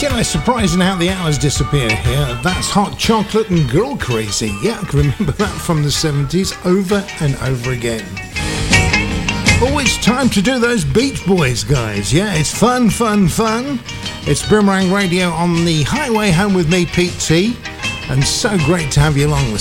Surprising how the hours disappear here. That's Hot Chocolate and Girl Crazy. Yeah, I can remember that from the 70s over and over again. Oh, it's time to do those Beach Boys, guys. Yeah, it's fun. It's Boomerang Radio on the highway home with me, Pete T. And so great to have you along